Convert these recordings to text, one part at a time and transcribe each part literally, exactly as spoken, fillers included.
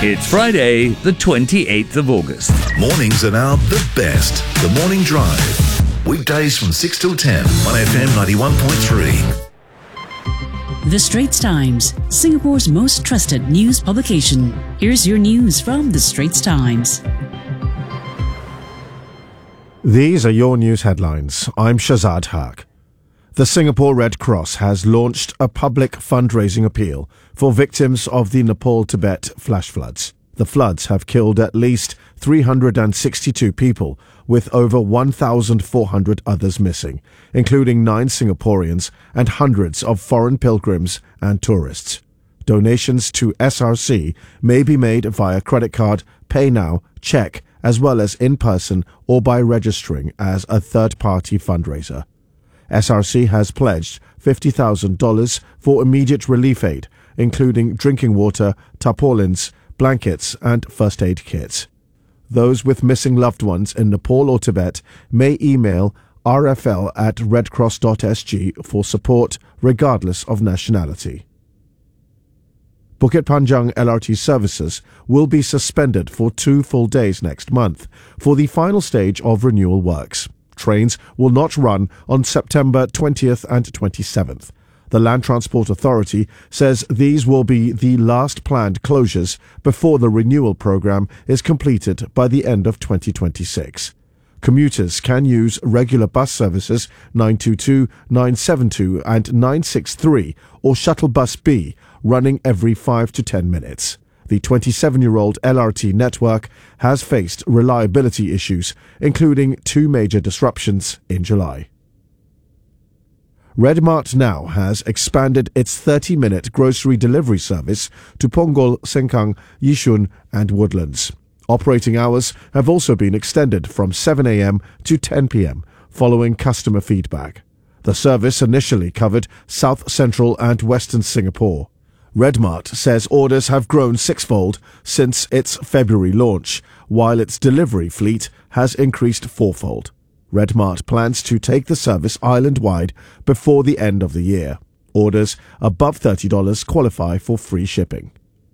It's Friday, the twenty-eighth of August. Mornings are now the best. The Morning Drive. Weekdays from six till ten on F M ninety-one point three. The Straits Times, Singapore's most trusted news publication. Here's your news from The Straits Times. These are your news headlines. I'm Shazad Haq. The Singapore Red Cross has launched a public fundraising appeal for victims of the Nepal-Tibet flash floods. The floods have killed at least three hundred sixty-two people, with over one thousand four hundred others missing, including nine Singaporeans and hundreds of foreign pilgrims and tourists. Donations to S R C may be made via credit card, pay now, cheque, as well as in person or by registering as a third-party fundraiser. S R C has pledged fifty thousand dollars for immediate relief aid, including drinking water, tarpaulins, blankets and first aid kits. Those with missing loved ones in Nepal or Tibet may email r f l at redcross dot s g for support regardless of nationality. Bukit Panjang L R T services will be suspended for two full days next month for the final stage of renewal works. Trains will not run on September twentieth and twenty-seventh. The Land Transport Authority says these will be the last planned closures before the renewal program is completed by the end of twenty twenty-six. Commuters can use regular bus services nine two two, nine seven two and nine six three or Shuttle Bus B running every five to ten minutes. The twenty-seven-year-old L R T network has faced reliability issues, including two major disruptions in July. Redmart now has expanded its thirty-minute grocery delivery service to Punggol, Sengkang, Yishun and Woodlands. Operating hours have also been extended from seven a m to ten p m following customer feedback. The service initially covered South Central and Western Singapore. Redmart says orders have grown sixfold since its February launch, while its delivery fleet has increased fourfold. Redmart plans to take the service island-wide before the end of the year. Orders above thirty dollars qualify for free shipping.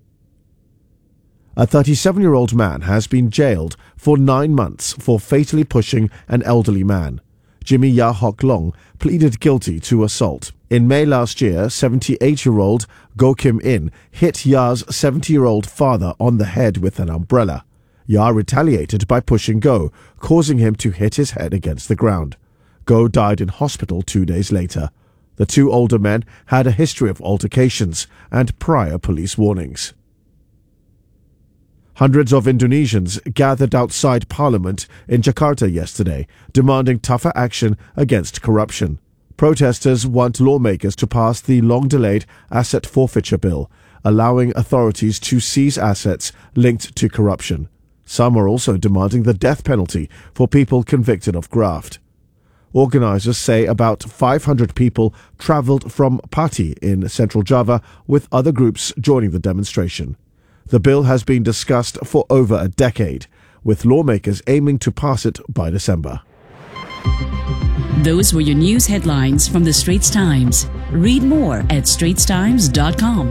A thirty-seven-year-old man has been jailed for nine months for fatally pushing an elderly man. Jimmy Ya Hock Long pleaded guilty to assault. In May last year, seventy-eight-year-old Go Kim In hit Ya's seventy-year-old father on the head with an umbrella. Ya retaliated by pushing Go, causing him to hit his head against the ground. Go died in hospital two days later. The two older men had a history of altercations and prior police warnings. Hundreds of Indonesians gathered outside Parliament in Jakarta yesterday, demanding tougher action against corruption. Protesters want lawmakers to pass the long-delayed asset forfeiture bill, allowing authorities to seize assets linked to corruption. Some are also demanding the death penalty for people convicted of graft. Organisers say about five hundred people travelled from Pati in central Java, with other groups joining the demonstration. The bill has been discussed for over a decade, with lawmakers aiming to pass it by December. Those were your news headlines from The Straits Times. Read more at straits times dot com.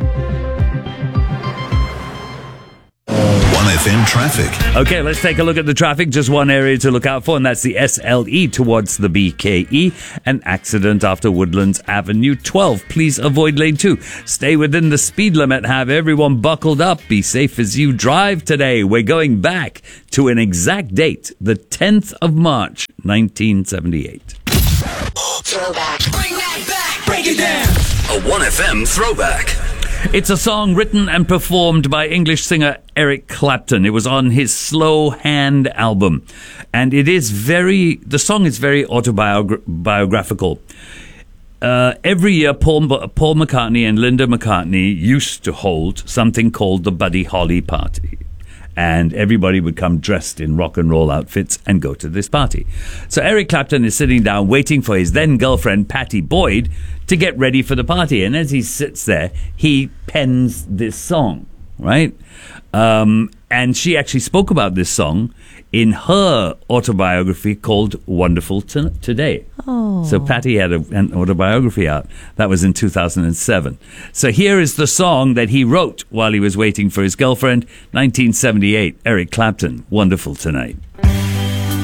one F M traffic. Okay, let's take a look at the traffic. Just one area to look out for, and that's the S L E towards the B K E. An accident after Woodlands Avenue twelve. Please avoid lane two. Stay within the speed limit. Have everyone buckled up. Be safe as you drive today. We're going back to an exact date, the tenth of March, nineteen seventy-eight. Throwback. Bring that back. Break it down. A one F M throwback. It's a song written and performed by English singer Eric Clapton. It was on his Slow Hand album. And it is very, the song is very autobiographical. Uh, every year, Paul, Paul McCartney and Linda McCartney used to hold something called the Buddy Holly Party. And everybody would come dressed in rock and roll outfits and go to this party. So Eric Clapton is sitting down waiting for his then girlfriend Pattie Boyd to get ready for the party. And as he sits there, he pens this song, right? Um, And she actually spoke about this song in her autobiography called Wonderful to- Today. Oh. So Patty had a, an autobiography out. That was in two thousand seven. So here is the song that he wrote while he was waiting for his girlfriend, nineteen seventy-eight, Eric Clapton, Wonderful Tonight.